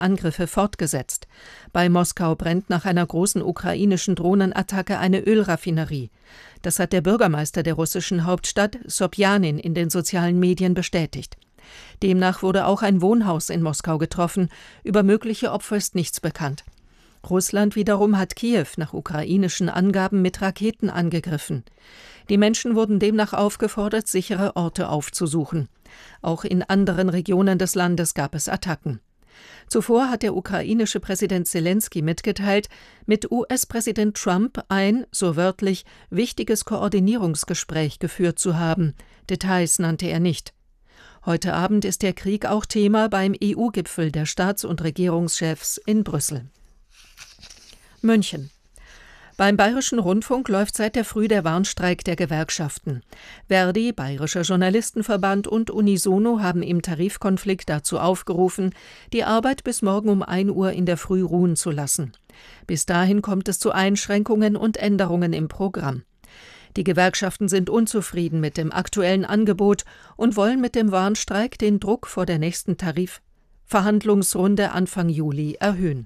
Angriffe fortgesetzt. Bei Moskau brennt nach einer großen ukrainischen Drohnenattacke eine Ölraffinerie. Das hat der Bürgermeister der russischen Hauptstadt Sobjanin in den sozialen Medien bestätigt. Demnach wurde auch ein Wohnhaus in Moskau getroffen. Über mögliche Opfer ist nichts bekannt. Russland wiederum hat Kiew nach ukrainischen Angaben mit Raketen angegriffen. Die Menschen wurden demnach aufgefordert, sichere Orte aufzusuchen. Auch in anderen Regionen des Landes gab es Attacken. Zuvor hat der ukrainische Präsident Selenskyj mitgeteilt, mit US-Präsident Trump ein, so wörtlich, wichtiges Koordinierungsgespräch geführt zu haben. Details nannte er nicht. Heute Abend ist der Krieg auch Thema beim EU-Gipfel der Staats- und Regierungschefs in Brüssel. München. Beim Bayerischen Rundfunk läuft seit der Früh der Warnstreik der Gewerkschaften. Verdi, Bayerischer Journalistenverband und Unisono haben im Tarifkonflikt dazu aufgerufen, die Arbeit bis morgen um 1 Uhr in der Früh ruhen zu lassen. Bis dahin kommt es zu Einschränkungen und Änderungen im Programm. Die Gewerkschaften sind unzufrieden mit dem aktuellen Angebot und wollen mit dem Warnstreik den Druck vor der nächsten Tarifverhandlungsrunde Anfang Juli erhöhen.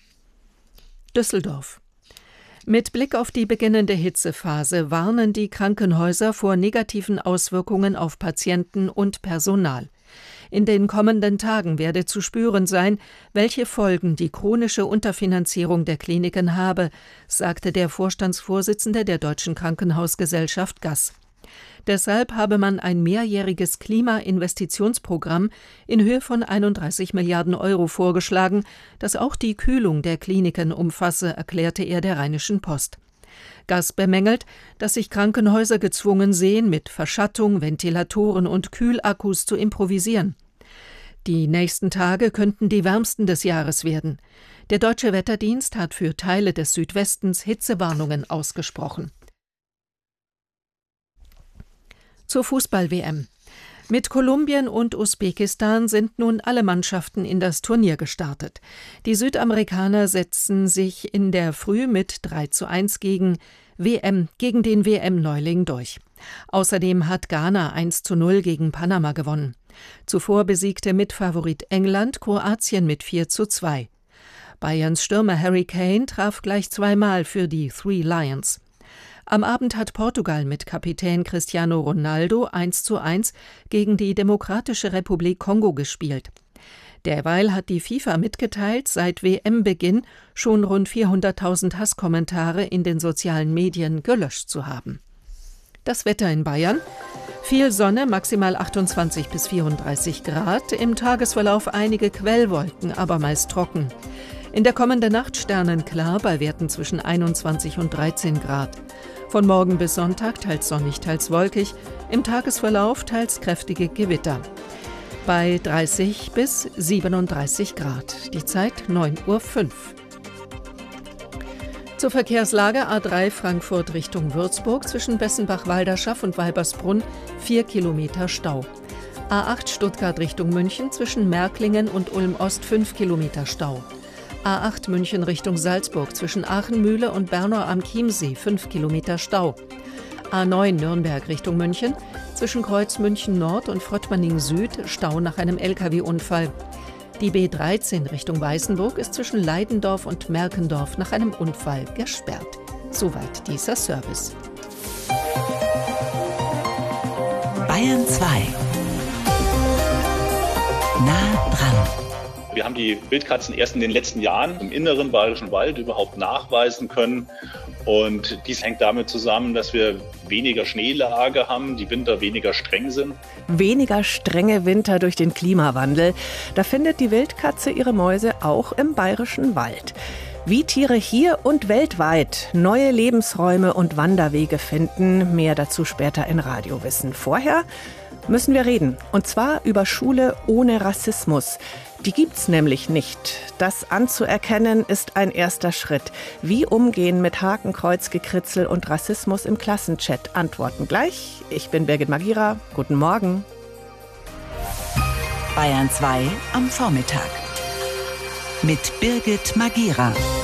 Düsseldorf. Mit Blick auf die beginnende Hitzephase warnen die Krankenhäuser vor negativen Auswirkungen auf Patienten und Personal. In den kommenden Tagen werde zu spüren sein, welche Folgen die chronische Unterfinanzierung der Kliniken habe, sagte der Vorstandsvorsitzende der Deutschen Krankenhausgesellschaft GAS. Deshalb habe man ein mehrjähriges Klimainvestitionsprogramm in Höhe von 31 Milliarden Euro vorgeschlagen, das auch die Kühlung der Kliniken umfasse, erklärte er der Rheinischen Post. GAS bemängelt, dass sich Krankenhäuser gezwungen sehen, mit Verschattung, Ventilatoren und Kühlakkus zu improvisieren. Die nächsten Tage könnten die wärmsten des Jahres werden. Der Deutsche Wetterdienst hat für Teile des Südwestens Hitzewarnungen ausgesprochen. Zur Fußball-WM. Mit Kolumbien und Usbekistan sind nun alle Mannschaften in das Turnier gestartet. Die Südamerikaner setzen sich in der Früh mit 3:1 gegen den WM-Neuling durch. Außerdem hat Ghana 1:0 gegen Panama gewonnen. Zuvor besiegte Mitfavorit England Kroatien mit 4:2. Bayerns Stürmer Harry Kane traf gleich zweimal für die Three Lions. Am Abend hat Portugal mit Kapitän Cristiano Ronaldo 1:1 gegen die Demokratische Republik Kongo gespielt. Derweil hat die FIFA mitgeteilt, seit WM-Beginn schon rund 400.000 Hasskommentare in den sozialen Medien gelöscht zu haben. Das Wetter in Bayern: viel Sonne, maximal 28 bis 34 Grad, im Tagesverlauf einige Quellwolken, aber meist trocken. In der kommenden Nacht sternenklar bei Werten zwischen 21 und 13 Grad. Von morgen bis Sonntag teils sonnig, teils wolkig, im Tagesverlauf teils kräftige Gewitter. Bei 30 bis 37 Grad. Die Zeit 9:05 Uhr. Zur Verkehrslage: A3 Frankfurt Richtung Würzburg zwischen Bessenbach-Walderschaff und Weibersbrunn 4 Kilometer Stau. A8 Stuttgart Richtung München zwischen Märklingen und Ulm-Ost 5 Kilometer Stau. A8 München Richtung Salzburg zwischen Aachenmühle und Bernau am Chiemsee 5 Kilometer Stau. A9 Nürnberg Richtung München zwischen Kreuz München Nord und Fröttmanning Süd Stau nach einem Lkw-Unfall. Die B13 Richtung Weißenburg ist zwischen Leidendorf und Merkendorf nach einem Unfall gesperrt. Soweit dieser Service. Bayern 2. Nah dran. Wir haben die Wildkatzen erst in den letzten Jahren im inneren Bayerischen Wald überhaupt nachweisen können. Und dies hängt damit zusammen, dass wir weniger Schneelage haben, die Winter weniger streng sind. Weniger strenge Winter durch den Klimawandel. Da findet die Wildkatze ihre Mäuse auch im Bayerischen Wald. Wie Tiere hier und weltweit neue Lebensräume und Wanderwege finden, mehr dazu später in Radiowissen. Vorher müssen wir reden, und zwar über Schule ohne Rassismus. Die gibt's nämlich nicht. Das anzuerkennen ist ein erster Schritt. Wie umgehen mit Hakenkreuzgekritzel und Rassismus im Klassenchat? Antworten gleich. Ich bin Birgit Magira. Guten Morgen. Bayern 2 am Vormittag. Mit Birgit Magira.